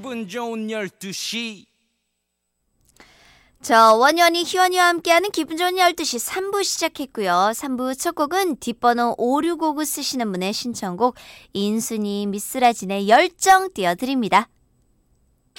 기분 좋은 12시. 원현이 희원이와 함께하는 기분 좋은 12시 3부 시작했고요. 3부 첫 곡은 뒷번호 5659 쓰시는 분의 신청곡 인순이 미스라진의 열정 띄워드립니다.